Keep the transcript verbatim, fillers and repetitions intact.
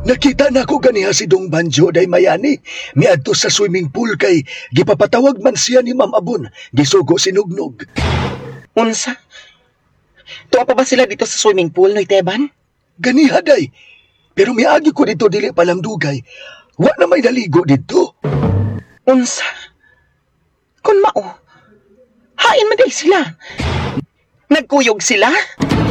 Nakita na ko ganiha si Dong Banjo day Mayani. Miadto sa swimming pool kay gipapatawag man siya ni Ma'am Abon. Gisugo sinugnog. Unsa? Tuwa pa ba sila dito sa swimming pool, Noy Teban? Ganiha day. Pero miagi ko dito dili palang dugay. Wa na may naligo dito. Unsa? Kun mao, hain man day sila. Nagkuyog sila?